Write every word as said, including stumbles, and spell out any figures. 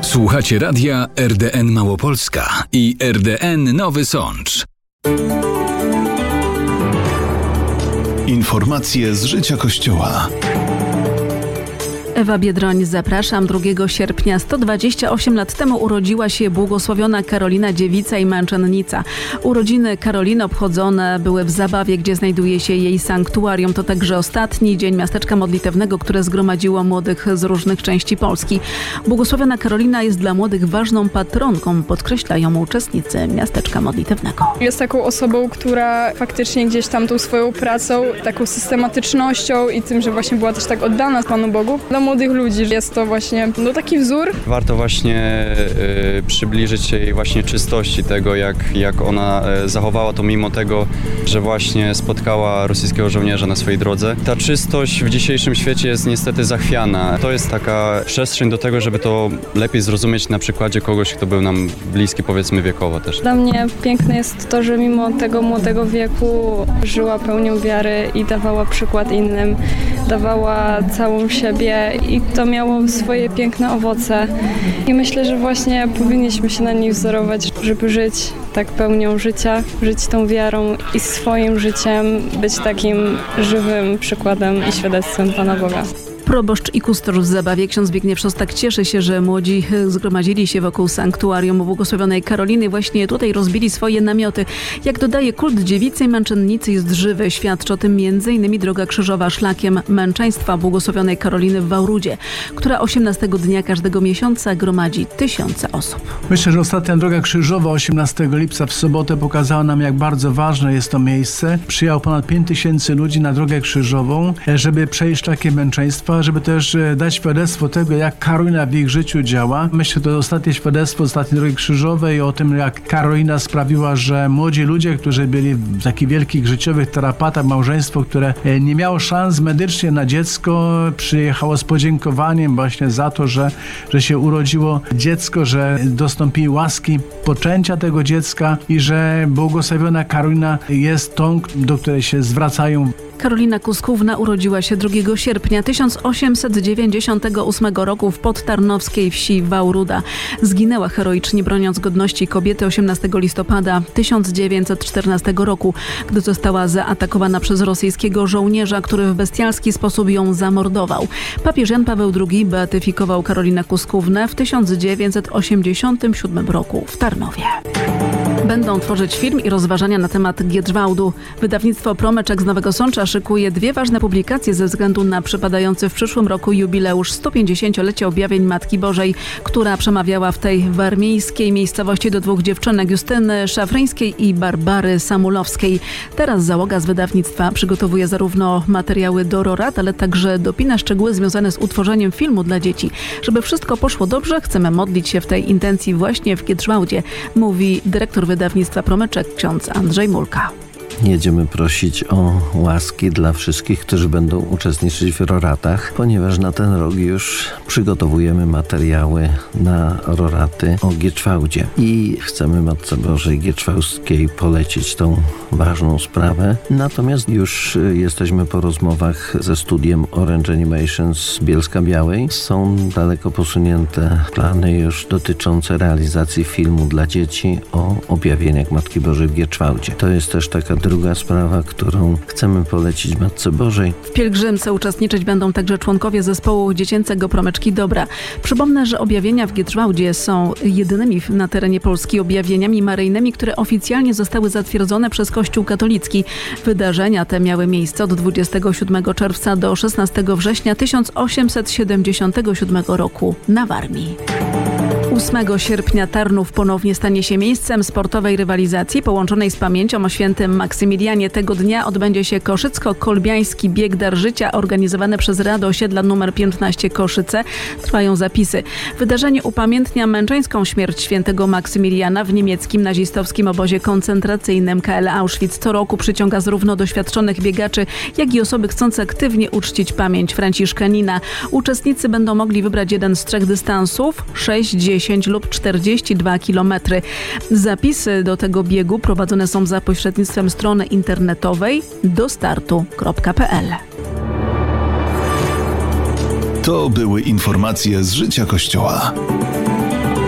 Słuchacie radia R D N Małopolska i R D N Nowy Sącz. Informacje z życia Kościoła. Ewa Biedroń, zapraszam. drugiego sierpnia sto dwadzieścia osiem lat temu urodziła się błogosławiona Karolina Dziewica i Męczennica. Urodziny Karoliny obchodzone były w Zabawie, gdzie znajduje się jej sanktuarium. To także ostatni dzień miasteczka modlitewnego, które zgromadziło młodych z różnych części Polski. Błogosławiona Karolina jest dla młodych ważną patronką, podkreślają uczestnicy miasteczka modlitewnego. Jest taką osobą, która faktycznie gdzieś tam tą swoją pracą, taką systematycznością i tym, że właśnie była też tak oddana Panu Bogu, dla młodych ludzi. Jest to właśnie no, taki wzór. Warto właśnie y, przybliżyć się jej właśnie czystości tego, jak, jak ona y, zachowała to mimo tego, że właśnie spotkała rosyjskiego żołnierza na swojej drodze. Ta czystość w dzisiejszym świecie jest niestety zachwiana. To jest taka przestrzeń do tego, żeby to lepiej zrozumieć na przykładzie kogoś, kto był nam bliski, powiedzmy wiekowo też. Dla mnie piękne jest to, że mimo tego młodego wieku żyła pełnią wiary i dawała przykład innym. Dawała całą siebie i to miało swoje piękne owoce. I myślę, że właśnie powinniśmy się na niej wzorować, żeby żyć tak pełnią życia, żyć tą wiarą i swoim życiem być takim żywym przykładem i świadectwem Pana Boga. Proboszcz i kustosz w Zabawie, ksiądz Zbigniew Szostak, cieszy się, że młodzi zgromadzili się wokół sanktuarium błogosławionej Karoliny. Właśnie tutaj rozbili swoje namioty. Jak dodaje, kult dziewicy i męczennicy jest żywy. Świadczy o tym między innymi droga krzyżowa szlakiem męczeństwa błogosławionej Karoliny w Wałrudzie, która osiemnastego dnia każdego miesiąca gromadzi tysiące osób. Myślę, że ostatnia droga krzyżowa osiemnastego lipca w sobotę pokazała nam, jak bardzo ważne jest to miejsce. Przyjechało ponad pięć tysięcy ludzi na drogę krzyżową, żeby przejść szlakiem męczeństwa, żeby też dać świadectwo tego, jak Karolina w ich życiu działa. Myślę, że to ostatnie świadectwo ostatniej drogi krzyżowej o tym, jak Karolina sprawiła, że młodzi ludzie, którzy byli w takich wielkich życiowych tarapatach, małżeństwo, które nie miało szans medycznie na dziecko, przyjechało z podziękowaniem właśnie za to, że, że się urodziło dziecko, że dostąpili łaski poczęcia tego dziecka i że błogosławiona Karolina jest tą, do której się zwracają. Karolina Kuskówna urodziła się drugiego sierpnia tysiąc osiemset dziewięćdziesiątego ósmego roku w podtarnowskiej wsi Wałruda. Zginęła heroicznie, broniąc godności kobiety osiemnastego listopada tysiąc dziewięćset czternastego roku, gdy została zaatakowana przez rosyjskiego żołnierza, który w bestialski sposób ją zamordował. Papież Jan Paweł drugi beatyfikował Karolinę Kuskównę w tysiąc dziewięćset osiemdziesiątym siódmym roku w Tarnowie. Będą tworzyć film i rozważania na temat Giedrzwałdu. Wydawnictwo Promyczek z Nowego Sącza szykuje dwie ważne publikacje ze względu na przypadający w przyszłym roku jubileusz sto pięćdziesięciolecia objawień Matki Bożej, która przemawiała w tej warmiejskiej miejscowości do dwóch dziewczynek, Justyny Szafryńskiej i Barbary Samulowskiej. Teraz załoga z wydawnictwa przygotowuje zarówno materiały do rorat, ale także dopina szczegóły związane z utworzeniem filmu dla dzieci. Żeby wszystko poszło dobrze, chcemy modlić się w tej intencji właśnie w Giedrzwałdzie, mówi dyrektor wydawnictwa Promyczek, ksiądz Andrzej Mulka. Jedziemy prosić o łaski dla wszystkich, którzy będą uczestniczyć w roratach, ponieważ na ten rok już przygotowujemy materiały na roraty o Giedrzwałdzie i chcemy Matce Bożej Giedrzwałdzkiej polecić tą ważną sprawę. Natomiast już jesteśmy po rozmowach ze studiem Orange Animation z Bielska-Białej. Są daleko posunięte plany już dotyczące realizacji filmu dla dzieci o objawieniach Matki Bożej w Giedrzwałdzie. To jest też taka druga sprawa, którą chcemy polecić Matce Bożej. W pielgrzymce uczestniczyć będą także członkowie zespołu dziecięcego Promyczki Dobra. Przypomnę, że objawienia w Giedrzwałdzie są jedynymi na terenie Polski objawieniami maryjnymi, które oficjalnie zostały zatwierdzone przez Kościół katolicki. Wydarzenia te miały miejsce od dwudziestego siódmego czerwca do szesnastego września tysiąc osiemset siedemdziesiątego siódmego roku na Warmii. ósmego sierpnia Tarnów ponownie stanie się miejscem sportowej rywalizacji połączonej z pamięcią o świętym Maksymilianie. Tego dnia odbędzie się Koszycko-Kolbiański Bieg Dar Życia organizowany przez Radę Osiedla nr piętnaście Koszyce. Trwają zapisy. Wydarzenie upamiętnia męczeńską śmierć świętego Maksymiliana w niemieckim nazistowskim obozie koncentracyjnym K L Auschwitz. Co roku przyciąga zarówno doświadczonych biegaczy, jak i osoby chcące aktywnie uczcić pamięć franciszkanina. Uczestnicy będą mogli wybrać jeden z trzech dystansów sześć, dziesięć lub czterdzieści dwa kilometry. Zapisy do tego biegu prowadzone są za pośrednictwem strony internetowej dostartu kropka p l. To były informacje z życia Kościoła.